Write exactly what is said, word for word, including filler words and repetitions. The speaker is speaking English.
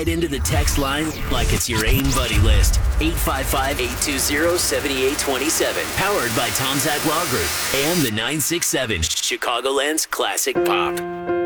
into the text line like it's your AIM buddy list. eight five five, eight two zero, seven eight two seven. Powered by Tom Zach Law Group and the nine six seven, Chicagoland's classic pop.